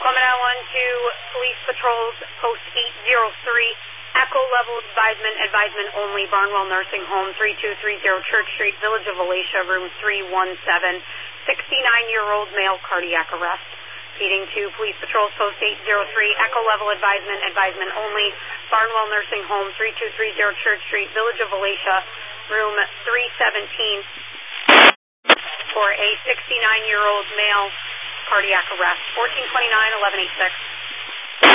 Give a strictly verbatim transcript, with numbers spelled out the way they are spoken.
Lemonade one two, Police Patrols, Post eight zero three, Echo Level Advisement, Advisement only, Barnwell Nursing Home, three two three zero Church Street, Village of Alicia, room three one seven, sixty-nine-year-old male, cardiac arrest. Feeding to Police Patrols, Post eight zero three, Echo Level Advisement, Advisement only, Barnwell Nursing Home, three two three zero Church Street, Village of Alicia, room three seventeen, for a sixty-nine-year-old male, cardiac arrest. fourteen twenty-nine, eleven eighty-six.